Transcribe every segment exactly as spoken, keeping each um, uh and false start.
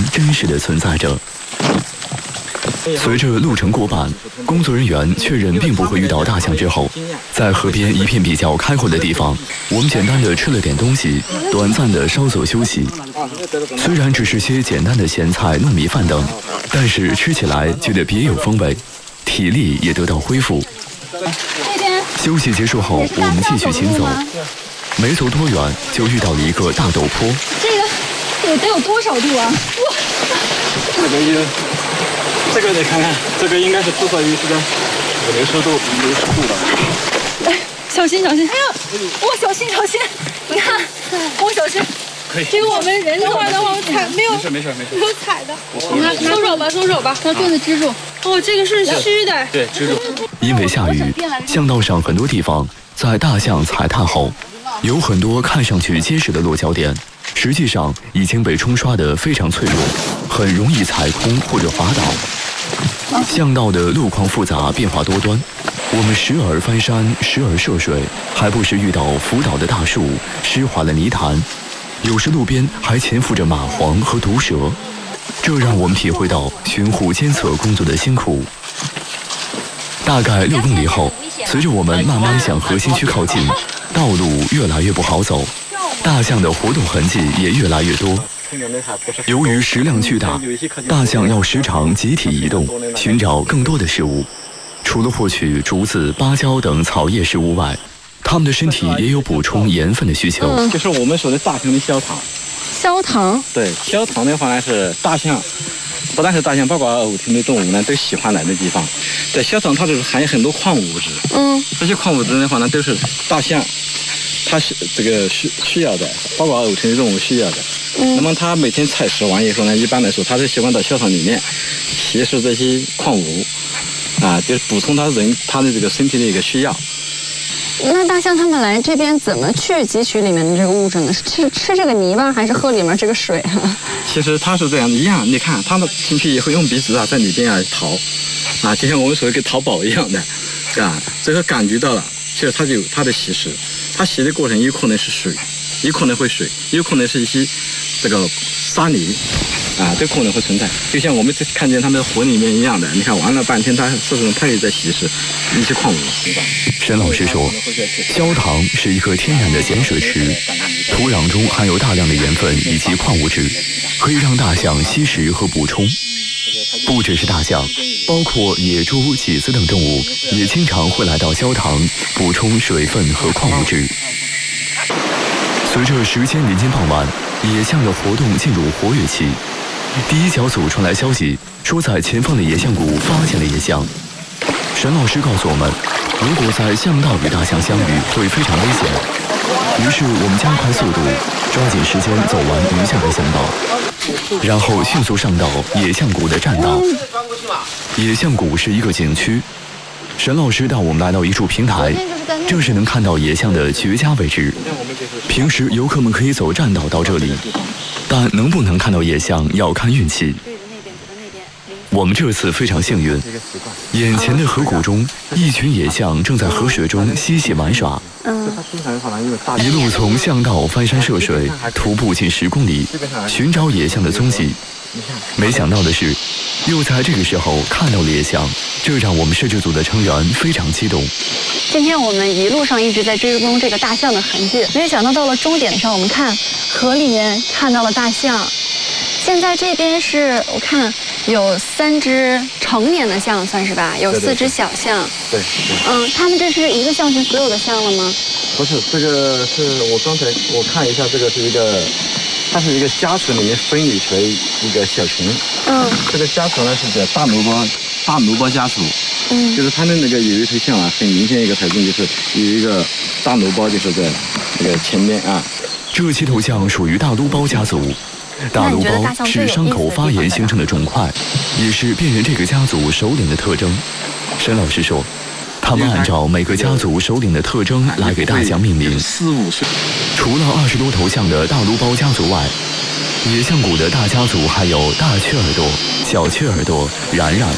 真实的存在着。随着路程过半，工作人员确认并不会遇到大象之后，在河边一片比较开阔的地方，我们简单的吃了点东西，短暂的稍作休息。虽然只是些简单的咸菜、糯米饭等，但是吃起来觉得别有风味，体力也得到恢复。休息结束后，我们继续行走，没走多远就遇到了一个大陡坡。 这个有得有多少度啊？哇！ 这个也。这个你看看，这个应该是至少有是个六十度、六十度的。 哎，小心小心！哎呦，哇，小心小心！你看，哇，小心！ 可以。 这个我们人等会儿等会儿，我踩没有， 没事没事没事， 没有踩的。 你看，松手吧，松手吧，把棍子支住。 哦，这个是虚的。 对，支住。 因为下雨，巷道上很多地方在大象踩踏后，有很多看上去结实的落脚点，实际上已经被冲刷得非常脆弱，很容易踩空或者滑倒。巷道的路况复杂，变化多端，我们时而翻山，时而涉水，还不时遇到浮倒的大树、湿滑的泥潭，有时路边还潜伏着蚂蟥和毒蛇，这让我们体会到巡护监测工作的辛苦。大概六公里后，随着我们慢慢向核心区靠近，道路越来越不好走，大象的活动痕迹也越来越多。由于食量巨大，大象要时常集体移动，寻找更多的食物。除了获取竹子、芭蕉等草叶食物外，它们的身体也有补充盐分的需求。 嗯、就是我们说的大象的消糖。 消糖？ 对，消糖的话呢是大象，不但是大象，包括偶蹄目动物呢都喜欢来的地方。在消糖它就是含有很多矿物质。 嗯， 这些矿物质的话呢都是大象它是这个需需要的，包括偶蹄目动物需要的。 嗯， 那么它每天采食完以后呢，一般来说它是喜欢到消糖里面吸食这些矿物，啊，就是补充它人它的这个身体的一个需要。 那大象它们来这边怎么去汲取里面的这个物质呢？是吃吃这个泥巴，还是喝里面这个水啊？ 其实它是这样的，一样，你看它们进去以后用鼻子啊在里边啊逃，啊，就像我们说的跟淘宝一样的，啊，最后感觉到了，其实它就有它的吸食，它吸的过程有可能是水。有可能会水，有可能是一些这个沙泥，啊，都可能会存在。就像我们看见它们河里面一样的，你看玩了半天，它事实上它也在吸食一些矿物，对吧？ 沈老师说，焦糖是一个天然的碱水池，土壤中含有大量的盐分以及矿物质，可以让大象吸食和补充。不只是大象，包括野猪、麂子等动物也经常会来到焦塘补充水分和矿物质。随着时间临近傍晚，野象的活动进入活跃期。第一小组传来消息，说在前方的野象谷发现了野象。沈老师告诉我们，如果在巷道与大象相遇，会非常危险。于是我们加快速度，抓紧时间走完余下的巷道，然后迅速上到野象谷的栈道。野象谷是一个景区。沈老师带我们来到一处平台，这是能看到野象的绝佳位置。平时游客们可以走栈道到这里，但能不能看到野象要看运气。我们这次非常幸运，眼前的河谷中，一群野象正在河水中嬉戏玩耍。一路从巷道翻山涉水，徒步近十公里，寻找野象的踪迹。没想到的是，又在这个时候看到了野象，这让我们摄制组的成员非常激动。 今天我们一路上一直在追踪这个大象的痕迹，没想到到了终点上，我们看河里面看到了大象。现在这边是我看有三只成年的象，算是吧？有四只小象。 对。 嗯，他们这是一个象群所有的象了吗？ 不是，这个是我刚才我看一下，这个是一个。它是一个家族里面分离出来一个小群， 嗯，这个家族呢是叫大萝卜大萝卜家族，嗯，就是它的那个有一头象啊，很明显一个特征就是有一个大萝卜，就是在那个前面啊。 这七头象属于大撸包家族，大撸包是伤口发炎形成的肿块，也是辨认这个家族首领的特征。沈老师说，他们按照每个家族首领的特征来给大象命名。 四五岁。 除了二十多头象的大撸包家族外，野象谷的大家族还有大雀耳朵、小雀耳朵、然然。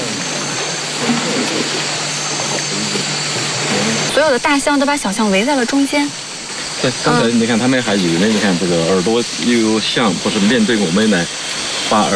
所有的大象都把小象围在了中间。 对，刚才你看他们还有呢，你看这个耳朵又像不是面对我们来把耳。